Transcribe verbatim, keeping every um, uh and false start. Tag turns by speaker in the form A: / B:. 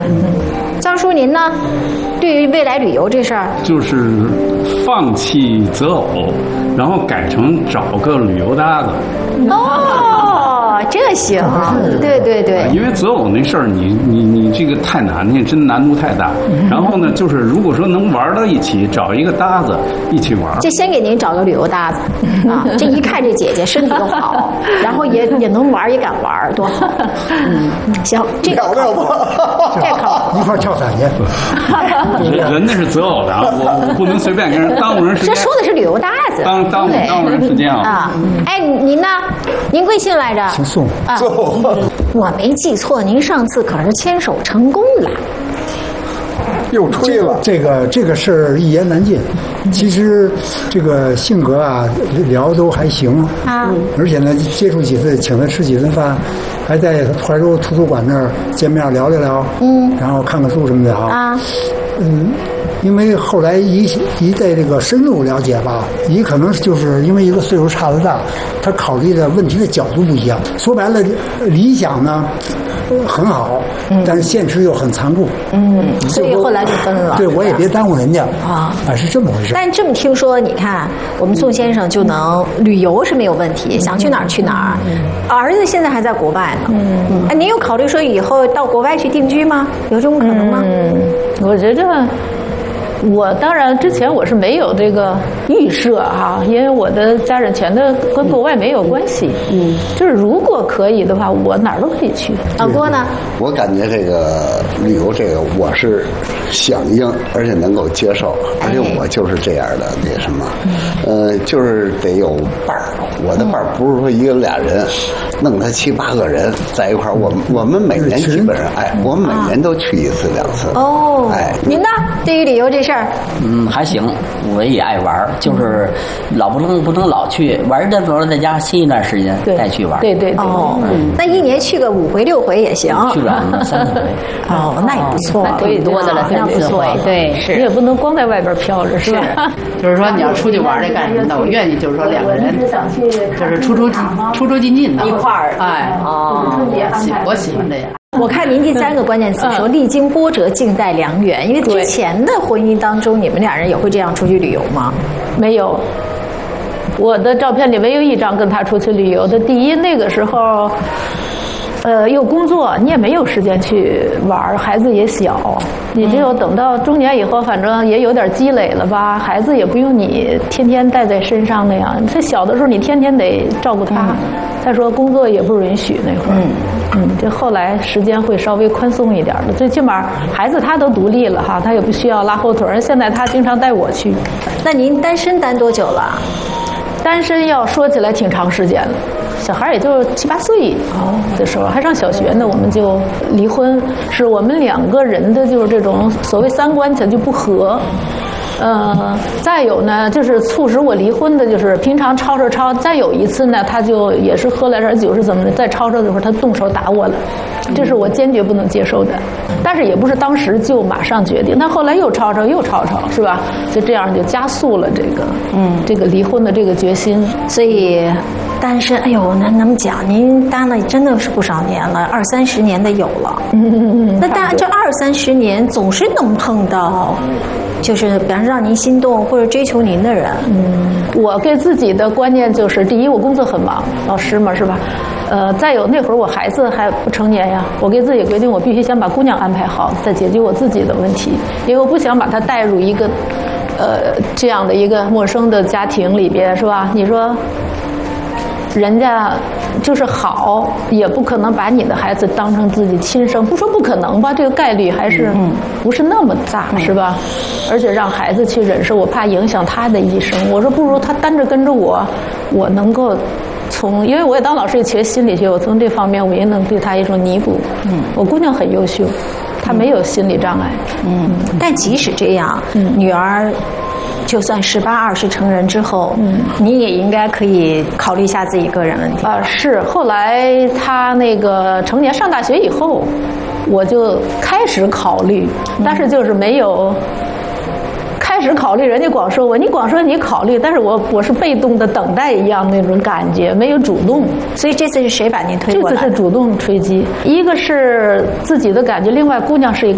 A: 张叔您呢？对于未来旅游这事儿，
B: 就是放弃择偶，然后改成找个旅游搭子。
A: 哦，这行，对对对，
B: 因为择偶那事儿，你你你这个太难，那真难度太大。然后呢，就是如果说能玩到一起，找一个搭子一起玩，
A: 就先给您找个旅游搭子啊！这一看这姐姐身体又好，然后也也能玩，也敢玩，多好。嗯，行，这个
C: 聊吧，
A: 这靠
C: 一块跳伞去。
B: 人那是择偶的啊，我我不能随便跟人耽误人时间。
A: 这说的是旅游搭子，
B: 耽耽误耽误人时间啊！
A: 啊，哎，您呢？您贵姓来着？
C: 姓宋。
A: 啊，我没记错，您上次可是牵手成功了。
C: 又吹了，这个这个事儿一言难尽。其实这个性格啊，聊都还行
A: 啊，
C: 而且呢，接触几次，请他吃几顿饭，还在怀柔图书馆那儿见面聊聊聊，嗯，然后看看书什么的哈。啊，嗯。因为后来一一在这个深入了解吧，也可能就是因为一个岁数差得大，他考虑的问题的角度不一样。说白了，理想呢很好，嗯、但是现实又很残酷。
A: 嗯，所以后来就分了。
C: 对，我也别耽误人家啊，啊是这么回事。
A: 但这么听说，你看我们宋先生就能旅游是没有问题，想去哪儿去哪儿。嗯、儿子现在还在国外呢。嗯嗯，哎，您有考虑说以后到国外去定居吗？有这种可能吗？
D: 嗯，我觉得。我当然之前我是没有这个预设哈、啊，因为我的家人全都跟国外没有关系。嗯，就是如果可以的话，我哪儿都可以去。
A: 老郭呢？
E: 我感觉这个旅游这个我是响应，而且能够接受，而且我就是这样的那什么，呃，就是得有伴儿。我的伴儿不是说一个俩人，弄他七八个人在一块儿。我们我们每年基本上，哎，我们每年都去一次两次。
A: 哦，哎，您呢？对于旅游这事儿，
F: 嗯，还行，我也爱玩，就是老不能不能老去玩的时候，在家歇一段时间再去玩。
D: 对对对。
A: 哦，那一年去个五回六回也行。
F: 去了三四回。
A: 哦，那也不错，
D: 可以多的了，
A: 那不错。
D: 对，是。你也不能光在外边飘着，是吧？
G: 就是说你要出去玩这干什么的？我愿意，就是说两个人，就是出出出出进进的
D: 一块儿。
G: 哎，哦，喜我喜欢这样。
A: 我看您第三个关键词说历经波折静待良缘，因为之前的婚姻当中，你们俩人也会这样出去旅游吗？
D: 没有，我的照片里没有一张跟他出去旅游的。第一，那个时候，呃，又工作，你也没有时间去玩，孩子也小，你只有等到中年以后，反正也有点积累了吧，孩子也不用你天天带在身上那样。他小的时候，你天天得照顾他。再说工作也不允许那会儿。嗯嗯，这后来时间会稍微宽松一点的，最起码孩子他都独立了哈，他也不需要拉后腿。现在他经常带我去。
A: 那您单身单多久了？
D: 单身要说起来挺长时间了，小孩也就七八岁哦的时候，还上小学呢，我们就离婚。是我们两个人的就是这种所谓三观它就不合。呃，再有呢，就是促使我离婚的，就是平常吵吵吵。再有一次呢，他就也是喝了点酒是怎么的，在吵吵的时候他动手打我了，这是我坚决不能接受的。但是也不是当时就马上决定，他后来又吵吵又吵吵，是吧？就这样就加速了这个嗯这个离婚的这个决心。
A: 所以单身，哎呦，那能讲您单了真的是不少年了，二三十年的有了。嗯嗯嗯。那当然，这二三十年总是能碰到。就是比方说让您心动或者追求您的人。
D: 嗯，我给自己的观念就是，第一，我工作很忙，老师嘛是吧？呃，再有那会儿我孩子还不成年呀，我给自己规定，我必须先把姑娘安排好，再解决我自己的问题，因为我不想把她带入一个呃这样的一个陌生的家庭里边，是吧？你说人家就是好，也不可能把你的孩子当成自己亲生，不说不可能吧，这个概率还是不是那么大，嗯、是吧？而且让孩子去忍受，我怕影响他的一生。我说不如他单着跟着我，我能够从，因为我也当老师也学心理学，我从这方面我也能对他一种弥补。嗯，我姑娘很优秀，她没有心理障碍。
A: 嗯，嗯但即使这样，嗯、女儿。就算十八二十成人之后，嗯，你也应该可以考虑一下自己个人问题。
D: 啊、呃，是。后来他那个成年上大学以后，我就开始考虑，但是就是没有开始考虑。人家光说我，你光说你考虑，但是我我是被动的等待一样那种感觉，没有主动。
A: 所以这次是谁把您推过来？
D: 这次是主动吹击，一个是自己的感觉，另外姑娘是一个。